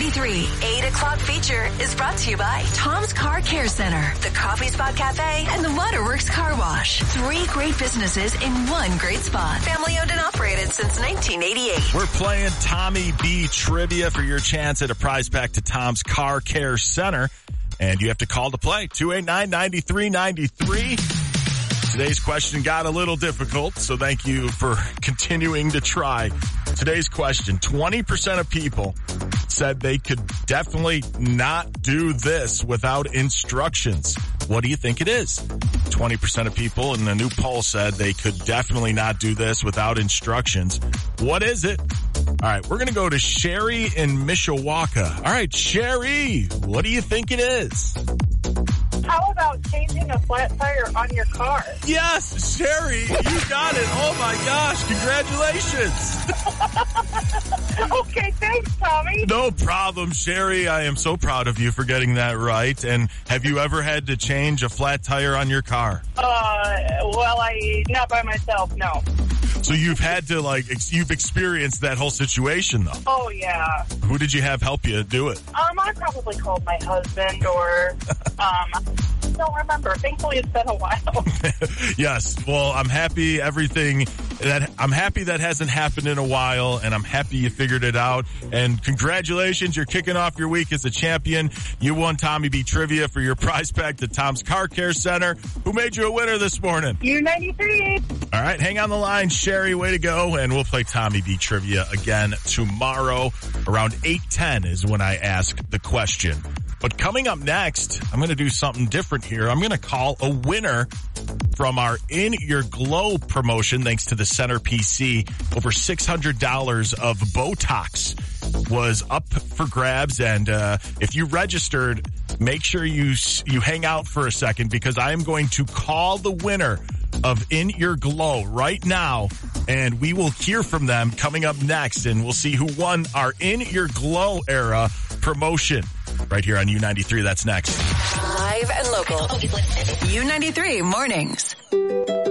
U93 8 o'clock feature is brought to you by Tom's Car Care Center, the Coffee Spot Cafe, and the Waterworks Car Wash. 3 great businesses in one great spot. Family owned and operated since 1988. We're playing Tommy B Trivia for your chance at a prize pack to Tom's Car Care Center. And you have to call to play. 289-9393. Today's question got a little difficult, so thank you for continuing to try. Today's question, 20% of people said they could definitely not do this without instructions. What do you think it is? 20% of people in the new poll said they could definitely not do this without instructions. What is it? All right, we're going to go to Sherry in Mishawaka. All right, Sherry, what do you think it is? How about changing a flat tire on your car? Yes, Sherry, you got it. Oh, my gosh, congratulations. Okay, thanks, Tommy. No problem, Sherry. I am so proud of you for getting that right. And have you ever had to change a flat tire on your car? Well, not by myself, no. So you've had to, you've experienced that whole situation, though. Oh, yeah. Who did you have help you do it? I probably called my husband or, I don't remember. Thankfully, it's been a while. Yes. Well, I'm happy that hasn't happened in a while, and I'm happy you figured it out. And congratulations, you're kicking off your week as a champion. You won Tommy B Trivia for your prize pack to Tom's Car Care Center. Who made you a winner this morning? U93. All right, hang on the line, Sherry. Way to go. And we'll play Tommy B Trivia again tomorrow. Around 8:10 is when I ask the question. But coming up next, I'm going to do something different here. I'm going to call a winner from our In Your Glow promotion, thanks to the Center PC. Over $600 of Botox was up for grabs. And if you registered, make sure you hang out for a second, because I am going to call the winner of In Your Glow right now, and we will hear from them coming up next, and we'll see who won our In Your Glow era promotion right here on U93. That's next. Live and local. U93 mornings.